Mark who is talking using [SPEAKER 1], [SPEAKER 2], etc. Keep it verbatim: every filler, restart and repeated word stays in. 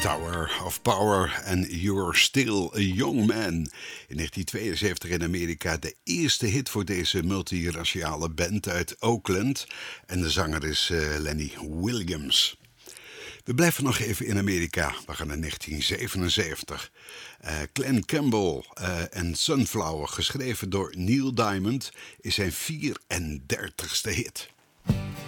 [SPEAKER 1] Tower of Power en You're Still a Young Man. In negentien tweeënzeventig in Amerika de eerste hit voor deze multiraciale band uit Oakland. En de zanger is uh, Lenny Williams. We blijven nog even in Amerika. We gaan naar negentien zevenenzeventig. Uh, Glen Campbell uh, en Sunflower, geschreven door Neil Diamond, is zijn vierendertigste hit.